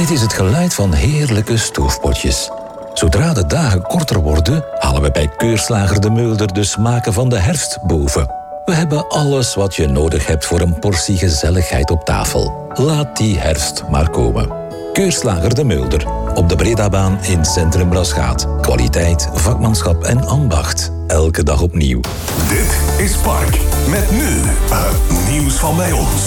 Dit is het geluid van heerlijke stoofpotjes. Zodra de dagen korter worden, halen we bij Keurslager de Meulder de smaken van de herfst boven. We hebben alles wat je nodig hebt voor een portie gezelligheid op tafel. Laat die herfst maar komen. Keurslager de Meulder. Op de Bredabaan in Centrum Brasgaat. Kwaliteit, vakmanschap en ambacht. Elke dag opnieuw. Dit is Park. Met nu het nieuws van bij ons.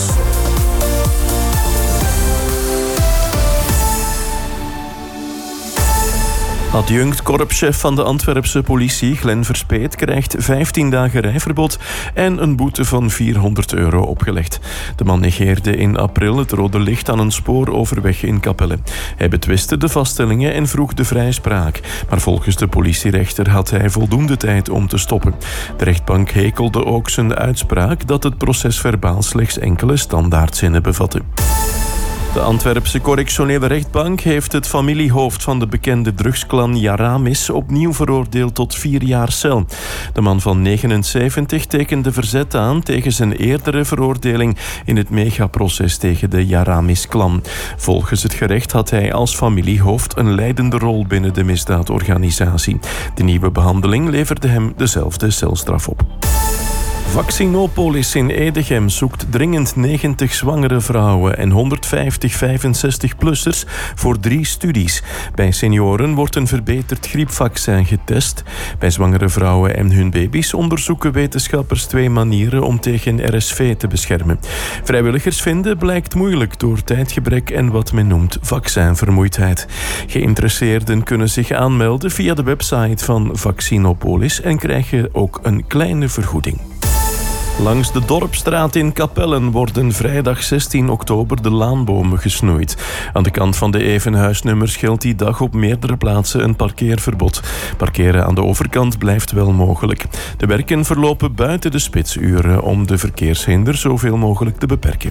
Adjunct korpschef van de Antwerpse politie, Glenn Verspeet, krijgt 15 dagen rijverbod en een boete van €400 opgelegd. De man negeerde in april het rode licht aan een spooroverweg in Capelle. Hij betwistte de vaststellingen en vroeg de vrijspraak. Maar volgens de politierechter had hij voldoende tijd om te stoppen. De rechtbank hekelde ook zijn uitspraak dat het procesverbaal slechts enkele standaardzinnen bevatte. De Antwerpse correctionele rechtbank heeft het familiehoofd van de bekende drugsklan Jaramis opnieuw veroordeeld tot 4 jaar cel. De man van 79 tekende verzet aan tegen zijn eerdere veroordeling in het megaproces tegen de Jaramis-klan. Volgens het gerecht had hij als familiehoofd een leidende rol binnen de misdaadorganisatie. De nieuwe behandeling leverde hem dezelfde celstraf op. Vaccinopolis in Edegem zoekt dringend 90 zwangere vrouwen en 150 65-plussers voor 3 studies. Bij senioren wordt een verbeterd griepvaccin getest. Bij zwangere vrouwen en hun baby's onderzoeken wetenschappers 2 manieren om tegen RSV te beschermen. Vrijwilligers vinden blijkt moeilijk door tijdgebrek en wat men noemt vaccinvermoeidheid. Geïnteresseerden kunnen zich aanmelden via de website van Vaccinopolis en krijgen ook een kleine vergoeding. Langs de Dorpstraat in Capellen worden vrijdag 16 oktober de laanbomen gesnoeid. Aan de kant van de evenhuisnummers geldt die dag op meerdere plaatsen een parkeerverbod. Parkeren aan de overkant blijft wel mogelijk. De werken verlopen buiten de spitsuren om de verkeershinder zoveel mogelijk te beperken.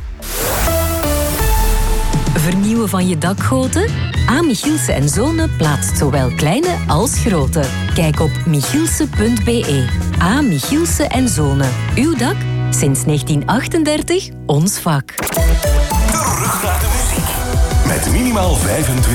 Vernieuwen van je dakgoten? A. Michielse & Zonen plaatst zowel kleine als grote. Kijk op michielse.be. A. Michielse & Zonen. Uw dak? Sinds 1938 ons vak. Terug naar de muziek. Met minimaal 25